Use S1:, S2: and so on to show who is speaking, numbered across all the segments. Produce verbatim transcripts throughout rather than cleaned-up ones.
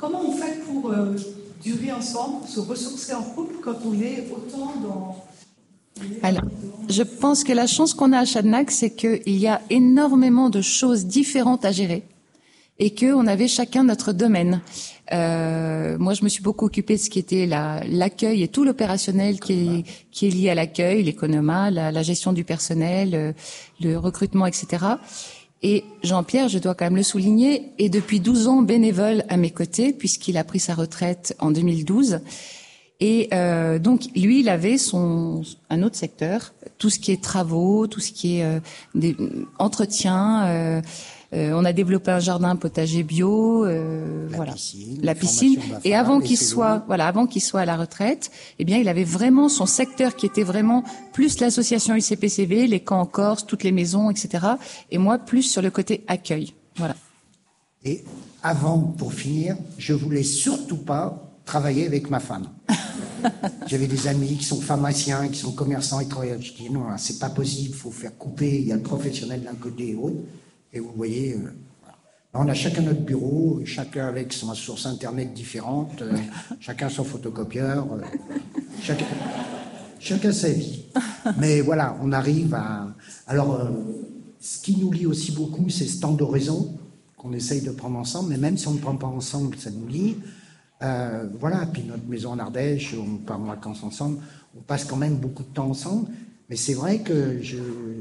S1: comment on fait pour euh, durer ensemble, pour se ressourcer en couple quand on est autant dans...
S2: Alors, je pense que la chance qu'on a à Chadnac, c'est qu'il y a énormément de choses différentes à gérer et qu'on avait chacun notre domaine. Euh, moi, je me suis beaucoup occupée de ce qui était la, l'accueil et tout l'opérationnel qui est, qui est lié à l'accueil, l'économat, la, la gestion du personnel, le, le recrutement, et cetera. Et Jean-Pierre, je dois quand même le souligner, est depuis douze ans bénévole à mes côtés, puisqu'il a pris sa retraite en deux mille douze. Et euh, donc, lui, il avait son un autre secteur, tout ce qui est travaux, tout ce qui est euh, des, entretien. Euh, euh, on a développé un jardin potager bio, euh,
S3: la
S2: voilà,
S3: piscine,
S2: la piscine. Et avant qu'il
S3: vélos.
S2: soit, voilà, avant qu'il soit à la retraite, eh bien, il avait vraiment son secteur qui était vraiment plus l'association U C P C V, les camps en Corse, toutes les maisons, et cetera. Et moi, plus sur le côté accueil. Voilà.
S3: Et avant, pour finir, je voulais surtout pas travailler avec ma femme. J'avais des amis qui sont pharmaciens, qui sont commerçants, ils travaillent. Je dis non, c'est pas possible, il faut faire couper. Il y a le professionnel d'un côté et l'autre. Et vous voyez, euh, voilà. On a chacun notre bureau, chacun avec son source internet différente, euh, chacun son photocopieur, euh, chacun, chacun sa vie. Mais voilà, on arrive à. Alors, euh, ce qui nous lie aussi beaucoup, c'est ce temps d'horizon qu'on essaye de prendre ensemble. Mais même si on ne prend pas ensemble, ça nous lie. Euh, voilà, puis notre maison en Ardèche, on part en vacances ensemble, on passe quand même beaucoup de temps ensemble, mais c'est vrai que je,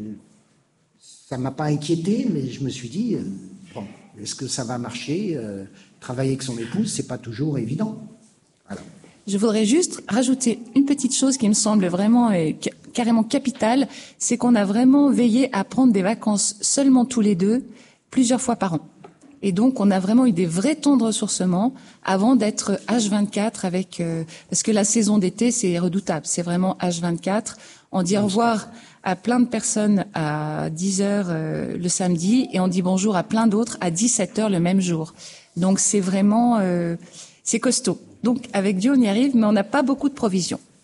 S3: ça m'a pas inquiété, mais je me suis dit, euh, bon, est-ce que ça va marcher euh, travailler avec son épouse, c'est pas toujours évident. Voilà.
S2: Je voudrais juste rajouter une petite chose qui me semble vraiment euh, carrément capitale, c'est qu'on a vraiment veillé à prendre des vacances seulement tous les deux, plusieurs fois par an. Et donc, on a vraiment eu des vrais temps de ressourcement avant d'être H vingt-quatre avec... Euh, parce que la saison d'été, c'est redoutable. C'est vraiment H vingt-quatre. On dit au revoir à plein de personnes à dix heures euh, le samedi et on dit bonjour à plein d'autres à dix-sept heures le même jour. Donc, c'est vraiment... Euh, c'est costaud. Donc, avec Dieu, on y arrive, mais on n'a pas beaucoup de provisions.